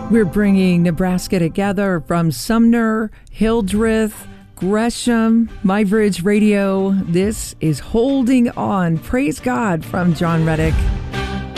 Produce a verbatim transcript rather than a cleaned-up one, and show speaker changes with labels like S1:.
S1: We're bringing Nebraska together from Sumner, Hildreth, Gresham, My Bridge Radio. This is Holding On. Praise God from John Reddick.